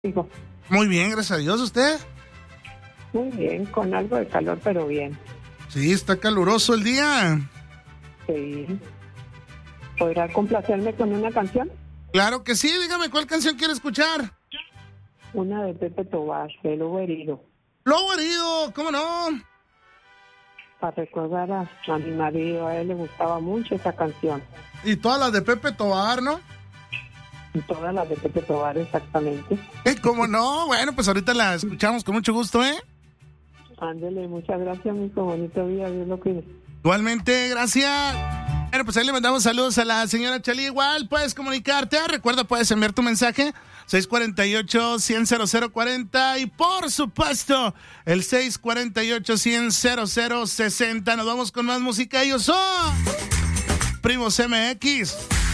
Digo, Muy bien, gracias a Dios. ¿Usted? muy bien, con algo de calor, pero bien. Sí, está caluroso el día. Sí. ¿Podrá complacerme con una canción? Claro que sí, dígame, ¿cuál canción quiere escuchar? Una de Pepe Tobar, de Lobo Herido, Lobo Herido, ¿cómo no? para recordar a mi marido. A él le gustaba mucho esa canción. Y todas las de Pepe Tobar, ¿no? Y todas las de Pepe Tobar, exactamente. ¿Cómo no? Bueno, pues ahorita la escuchamos con mucho gusto, ¿eh? Ándele, muchas gracias, muy bonito día, Dios lo cuide. Igualmente, gracias. Bueno, pues ahí le mandamos saludos a la señora Chali. Igual puedes comunicarte. Recuerda, puedes enviar tu mensaje 648-100-0040 y por supuesto el 648-100-0060. Nos vamos con más música. Ellos son Primos MX.